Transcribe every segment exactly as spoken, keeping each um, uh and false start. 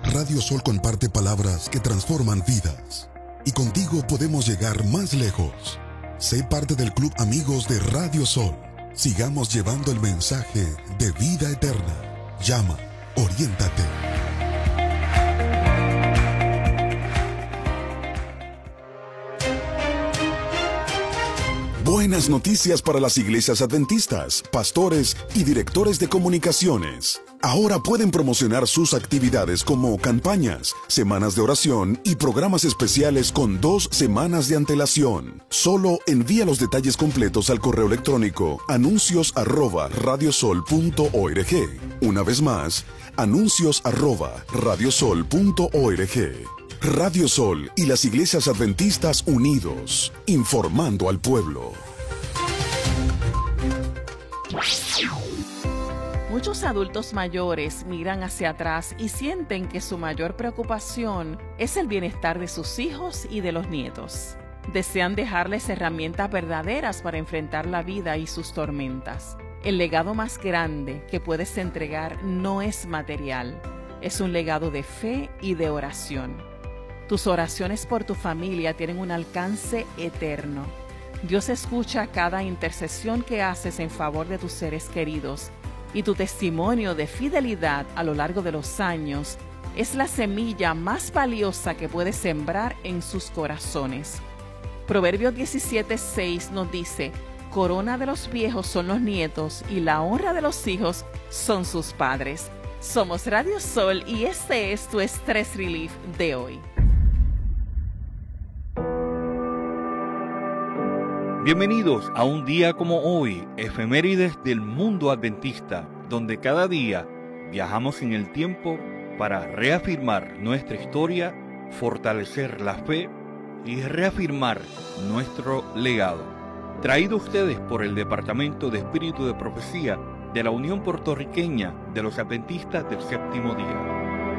Radio Sol comparte palabras que transforman vidas. Y contigo podemos llegar más lejos. Sé parte del Club Amigos de Radio Sol. Sigamos llevando el mensaje de vida eterna. Llama, oriéntate. Buenas noticias para las iglesias adventistas, pastores y directores de comunicaciones. Ahora pueden promocionar sus actividades como campañas, semanas de oración y programas especiales con dos semanas de antelación. Solo envía los detalles completos al correo electrónico anuncios arroba radiosol punto org. Una vez más, anuncios arroba radiosol punto org. Radio Sol y las iglesias adventistas unidos, informando al pueblo. Muchos adultos mayores miran hacia atrás y sienten que su mayor preocupación es el bienestar de sus hijos y de los nietos. Desean dejarles herramientas verdaderas para enfrentar la vida y sus tormentas. El legado más grande que puedes entregar no es material, es un legado de fe y de oración. Tus oraciones por tu familia tienen un alcance eterno. Dios escucha cada intercesión que haces en favor de tus seres queridos, y tu testimonio de fidelidad a lo largo de los años es la semilla más valiosa que puedes sembrar en sus corazones. Proverbios diecisiete seis nos dice: corona de los viejos son los nietos y la honra de los hijos son sus padres. Somos Radio Sol y este es tu Stress Relief de hoy. Bienvenidos a un día como hoy, efemérides del mundo adventista, donde cada día viajamos en el tiempo para reafirmar nuestra historia, fortalecer la fe y reafirmar nuestro legado. Traído a ustedes por el Departamento de Espíritu de Profecía de la Unión Puertorriqueña de los Adventistas del Séptimo Día.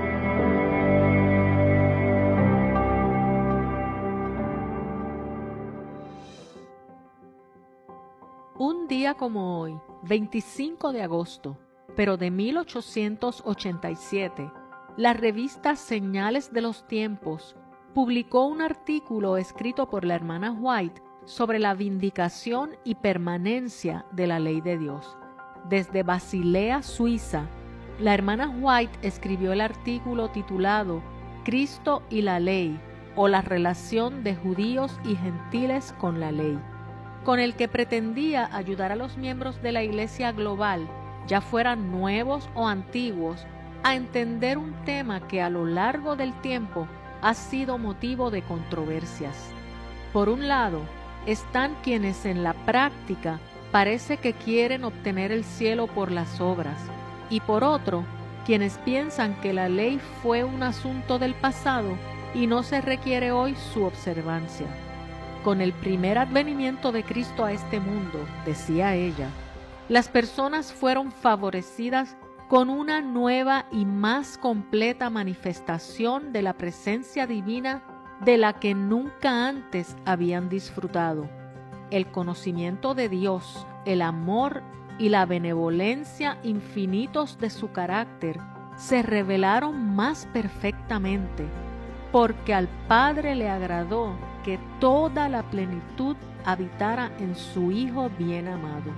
Un día como hoy, veinticinco de agosto, pero de mil ochocientos ochenta y siete, la revista Señales de los Tiempos publicó un artículo escrito por la hermana White sobre la vindicación y permanencia de la ley de Dios. Desde Basilea, Suiza, la hermana White escribió el artículo titulado Cristo y la ley, o la relación de judíos y gentiles con la ley, con el que pretendía ayudar a los miembros de la Iglesia global, ya fueran nuevos o antiguos, a entender un tema que a lo largo del tiempo ha sido motivo de controversias. Por un lado, están quienes en la práctica parece que quieren obtener el cielo por las obras, y por otro, quienes piensan que la ley fue un asunto del pasado y no se requiere hoy su observancia. Con el primer advenimiento de Cristo a este mundo, decía ella, las personas fueron favorecidas con una nueva y más completa manifestación de la presencia divina de la que nunca antes habían disfrutado. El conocimiento de Dios, el amor y la benevolencia infinitos de su carácter se revelaron más perfectamente, porque al Padre le agradó que toda la plenitud habitara en su Hijo bien amado.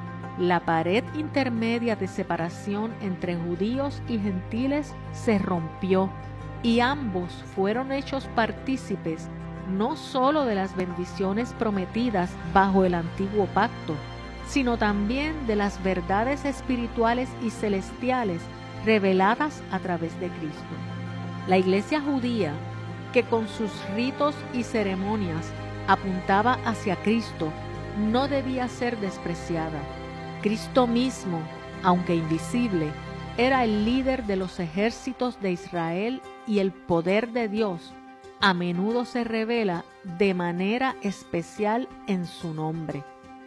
La pared intermedia de separación entre judíos y gentiles se rompió, y ambos fueron hechos partícipes no sólo de las bendiciones prometidas bajo el antiguo pacto, sino también de las verdades espirituales y celestiales reveladas a través de Cristo. La Iglesia judía, que con sus ritos y ceremonias apuntaba hacia Cristo, no debía ser despreciada. Cristo mismo, aunque invisible, era el líder de los ejércitos de Israel, y el poder de Dios a menudo se revela de manera especial en su nombre.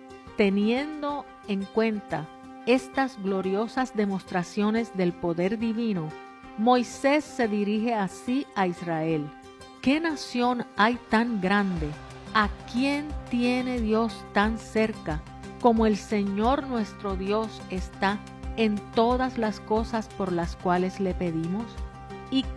Teniendo en cuenta estas gloriosas demostraciones del poder divino, Moisés se dirige así a Israel: ¿qué nación hay tan grande? ¿A quién tiene Dios tan cerca como el Señor nuestro Dios está en todas las cosas por las cuales le pedimos? ¿Y